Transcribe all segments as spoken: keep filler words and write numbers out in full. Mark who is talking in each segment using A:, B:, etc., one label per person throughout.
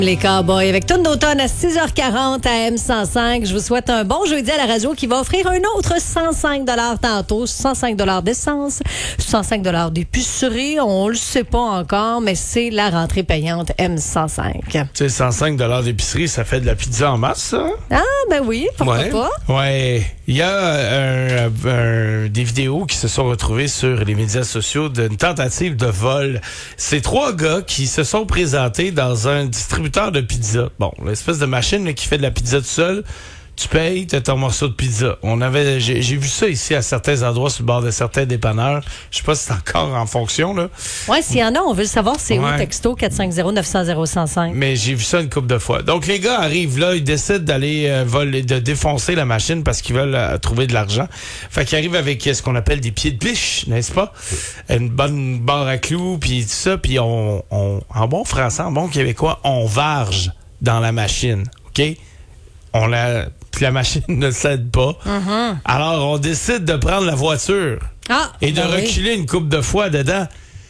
A: Les Cowboys avec Tune d'automne à six heures quarante à M cent cinq. Je vous souhaite un bon jeudi à la radio qui va offrir un autre cent cinq dollars tantôt, cent cinq dollars d'essence, cent cinq dollars d'épicerie. On le sait pas encore, mais c'est la rentrée payante M cent cinq.
B: Tu sais, cent cinq dollars d'épicerie, ça fait de la pizza en masse, ça?
A: Ah, ben oui, pourquoi
B: ouais.
A: pas?
B: Ouais. Il y a un, un, des vidéos qui se sont retrouvées sur les médias sociaux d'une tentative de vol. C'est trois gars qui se sont présentés dans un distributeur de pizza. Bon, l'espèce de machine là, qui fait de la pizza tout seul. Tu payes, t'as ton morceau de pizza. On avait, j'ai, j'ai vu ça ici à certains endroits sur le bord de certains dépanneurs. Je sais pas si c'est encore en fonction, là.
A: Ouais, s'il y en a, on veut le savoir, c'est
B: ouais.
A: où, texto quatre cinq zéro neuf zéro zéro un zéro cinq.
B: Mais j'ai vu ça une couple de fois. Donc, les gars arrivent là, ils décident d'aller euh, voler, de défoncer la machine parce qu'ils veulent euh, trouver de l'argent. Fait qu'ils arrivent avec euh, ce qu'on appelle des pieds de biche, n'est-ce pas? Une bonne barre à clous, puis tout ça, puis on, on, en bon français, en bon québécois, on varge dans la machine, OK? On la... Puis la machine ne cède pas. Mm-hmm. Alors, on décide de prendre la voiture
A: ah,
B: et de
A: ben
B: reculer oui. une couple de fois dedans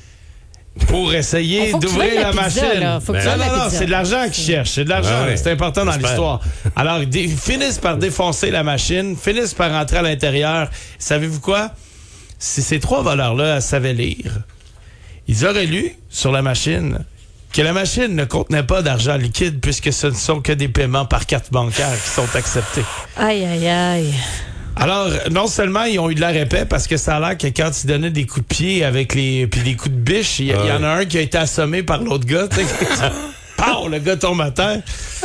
B: pour essayer d'ouvrir la, la pizza, machine.
A: Là. Faut que
B: ben,
A: tu
B: non, non,
A: la
B: c'est de l'argent qu'ils cherchent. C'est de l'argent. Ouais, c'est important dans l'histoire. Alors, ils finissent par défoncer la machine, finissent par rentrer à l'intérieur. Savez-vous quoi? Si ces trois voleurs-là savaient lire, ils auraient lu sur la machine que la machine ne contenait pas d'argent liquide puisque ce ne sont que des paiements par carte bancaire qui sont acceptés.
A: Aïe, aïe, aïe.
B: Alors, non seulement ils ont eu de l'air épais parce que ça a l'air que quand ils donnaient des coups de pied avec les puis des coups de biche, il y, ouais. y en a un qui a été assommé par l'autre gars. Pow, le gars tombe à terre.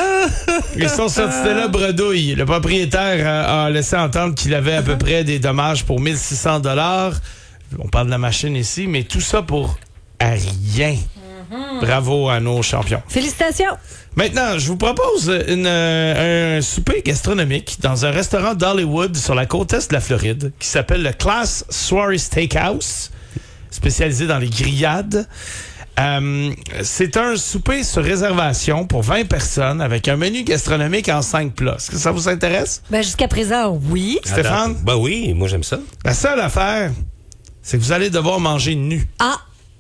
B: Ils sont sortis de là bredouille. Le propriétaire a, a laissé entendre qu'il avait à peu près des dommages pour mille six cents dollars. On parle de la machine ici, mais tout ça pour rien. Bravo à nos champions.
A: Félicitations.
B: Maintenant, je vous propose une, euh, un souper gastronomique dans un restaurant d'Hollywood sur la côte est de la Floride qui s'appelle le Class Soirée Steakhouse, spécialisé dans les grillades. Euh, c'est un souper sur réservation pour vingt personnes avec un menu gastronomique en cinq plats. Est-ce que ça vous intéresse?
A: Ben, jusqu'à présent, oui.
B: Stéphane?
C: Attends. Ben oui, moi j'aime ça.
B: La seule affaire, c'est que vous allez devoir manger nu.
A: Ah!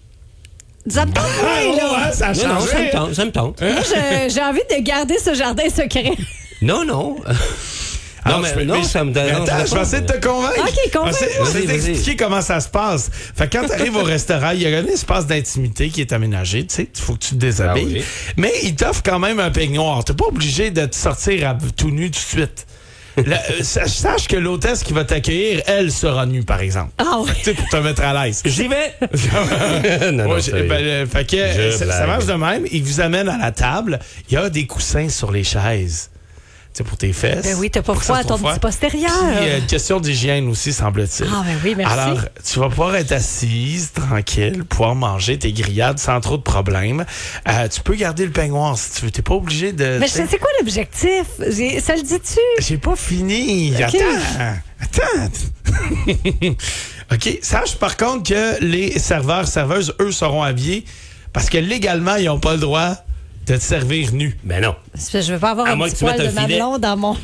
A: Ça me tente moins, là.
B: Ça a changé.
C: Non, non, ça me tente, ça me tente.
A: Moi, je, j'ai envie de garder ce jardin secret.
C: Non, non.
B: Alors,
C: non, mais,
B: mais,
C: non,
B: mais,
C: ça me dérange.
B: Attends, je vais essayer de te convaincre.
A: OK, convainc-moi.
B: Je vais t'expliquer comment ça se passe. Fait que quand tu arrives au restaurant, il y a un espace d'intimité qui est aménagé. Tu sais, il faut que tu te déshabilles. Ah oui. Mais il t'offre quand même un peignoir. Tu n'es pas obligé de te sortir à, tout nu tout de suite. La, euh, sache que l'hôtesse qui va t'accueillir, elle sera nue, par exemple.
A: Ah oui.
B: Tu sais, pour te mettre à l'aise.
C: J'y vais. non, non,
B: ouais, ben, euh, fait que, ça, ça marche de même. Il vous amène à la table. Il y a des coussins sur les chaises. C'est pour tes fesses.
A: Ben oui, t'as pas froid à ton petit postérieur.
B: Puis, euh, une question d'hygiène aussi, semble-t-il.
A: Ah, ben oui, merci.
B: Alors, tu vas pouvoir être assise, tranquille, pouvoir manger tes grillades sans trop de problèmes. Euh, tu peux garder le peignoir si tu veux. T'es pas obligé de...
A: Mais c'est quoi l'objectif? J'ai, ça le dit-tu?
B: J'ai pas fini. Okay. Attends. Attends. OK. Sache, par contre, que les serveurs, serveuses, eux, seront habillés parce que légalement, ils n'ont pas le droit de te servir nu.
C: Ben non.
A: Je veux pas avoir à un petit poil de mamelon dans mon...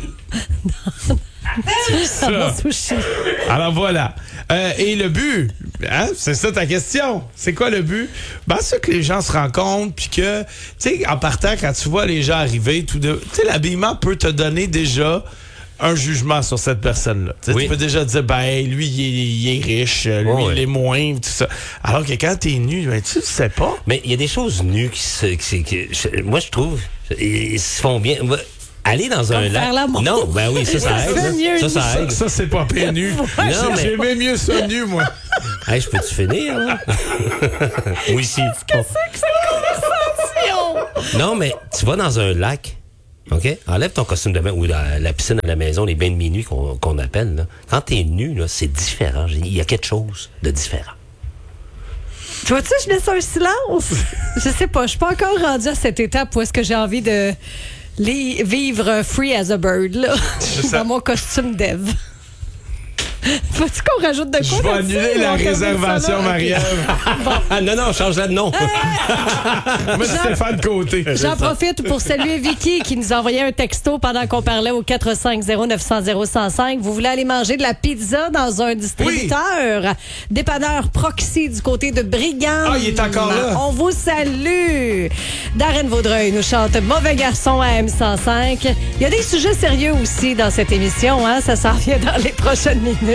A: dans mon sushi.
B: Alors voilà. Euh, et le but, hein, c'est ça ta question. C'est quoi le but? Ben, c'est que les gens se rencontrent, puis que, tu sais, en partant, quand tu vois les gens arriver, tout de, tu sais, l'habillement peut te donner déjà un jugement sur cette personne-là. Oui. Tu peux déjà dire, ben, lui, il est, il est riche, lui, oh, il est moins, tout ça. Alors que quand t'es nu, ben, tu le sais pas.
C: Mais il y a des choses nues qui se, qui, qui, qui moi, je trouve, ils se font bien. Aller dans un lac. Non, ben oui, ça, ça aide. Ça, ça aide.
B: Ça, ça c'est pas bien nu. Non, mais... J'aimais mieux ça nu, moi.
C: Hey, je peux-tu finir, là? Oui, si.
A: Qu'est-ce que c'est que cette conversation?
C: Non, mais tu vas dans un lac. OK? Enlève ton costume de bain ou la, la piscine à la maison, les bains de minuit qu'on, qu'on appelle. Là. Quand t'es nu, là, c'est différent. Il y a quelque chose de différent.
A: Tu vois-tu, je laisse un silence. Je sais pas, je suis pas encore rendue à cette étape où est-ce que j'ai envie de les, vivre free as a bird, là, dans mon costume d'Ève. Faut-tu qu'on rajoute de quoi?
B: Je vais annuler la réservation, Marie-Ève.
C: Bon. Non, non, change-la de nom.
B: Moi, c'est Stéphane Côté.
A: J'en profite pour saluer Vicky qui nous a envoyé un texto pendant qu'on parlait au quatre cinq zéro neuf zéro zéro un zéro cinq. Vous voulez aller manger de la pizza dans un distributeur? Oui. Dépanneur Proxy du côté de Brigand.
B: Ah, il est encore là.
A: On vous salue. Darren Vaudreuil nous chante Mauvais garçon à M cent cinq. Il y a des sujets sérieux aussi dans cette émission. Hein? Ça s'en vient dans les prochaines minutes.